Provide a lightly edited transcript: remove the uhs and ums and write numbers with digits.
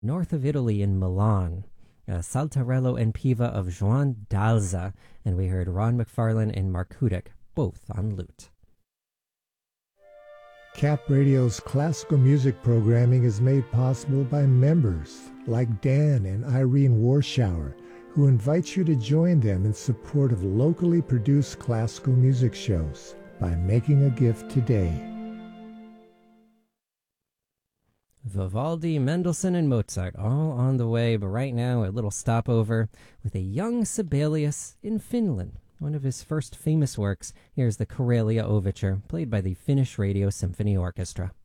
north of Italy in Milan. Saltarello and Piva of Juan Dalza, and we heard Ron McFarlane and Mark Hudick, both on lute. Cap Radio's classical music programming is made possible by members like Dan and Irene Warschauer, who invite you to join them in support of locally produced classical music shows by making a gift today. Vivaldi, Mendelssohn, and Mozart all on the way, but right now a little stopover with a young Sibelius in Finland. One of his first famous works, here's the Karelia Overture, played by the Finnish Radio Symphony Orchestra.